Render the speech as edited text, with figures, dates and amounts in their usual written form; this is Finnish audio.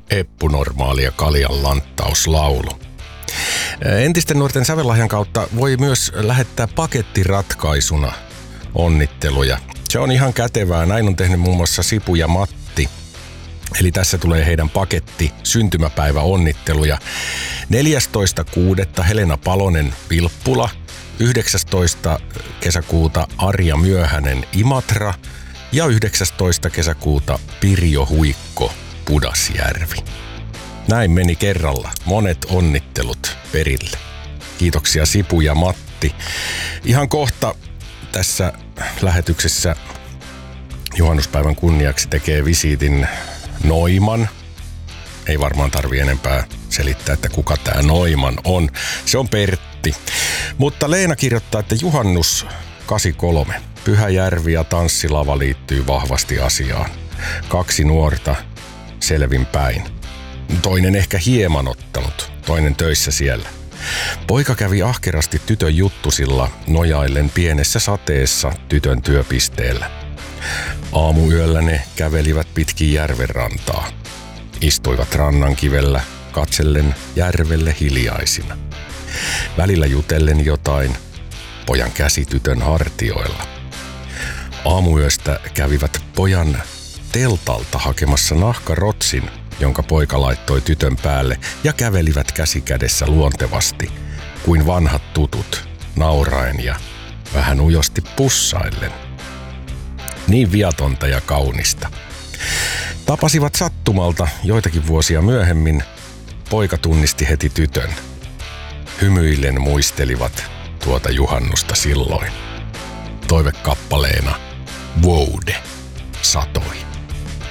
eppunormaalia kaljan lanttauslaulu. Entisten nuorten sävellahjan kautta voi myös lähettää pakettiratkaisuna onnitteluja. Se on ihan kätevää. Näin on tehnyt muun muassa Sipu ja Matti. Eli tässä tulee heidän paketti syntymäpäivä onnitteluja. 14.6. Helena Palonen Vilppula. 19. kesäkuuta Arja Myöhänen Imatra. Ja 19. kesäkuuta Pirjo Huikko Pudasjärvi. Näin meni kerralla. Monet onnittelut perille. Kiitoksia Sipu ja Matti. Ihan kohta tässä lähetyksessä juhannuspäivän kunniaksi tekee visiitin Noiman. Ei varmaan tarvi enempää selittää, että kuka tää Noiman on. Se on Pertti. Mutta Leena kirjoittaa, että juhannus 83. Pyhäjärvi ja tanssilava liittyy vahvasti asiaan. 2 nuorta selvin päin. Toinen ehkä hieman ottanut, toinen töissä siellä. Poika kävi ahkerasti tytön juttusilla nojaillen pienessä sateessa tytön työpisteellä. Aamuyöllä ne kävelivät pitkin järvenrantaa. Istuivat rannankivellä, katsellen järvelle hiljaisina. Välillä jutellen jotain, pojan käsi tytön hartioilla. Aamuyöstä kävivät pojan teltalta hakemassa nahkarotsin, jonka poika laittoi tytön päälle, ja kävelivät käsi kädessä luontevasti, kuin vanhat tutut, nauraen ja vähän ujosti pussaillen. Niin viatonta ja kaunista. Tapasivat sattumalta joitakin vuosia myöhemmin. Poika tunnisti heti tytön. Hymyillen muistelivat tuota juhannusta silloin. Toivekappaleena Woude satoi.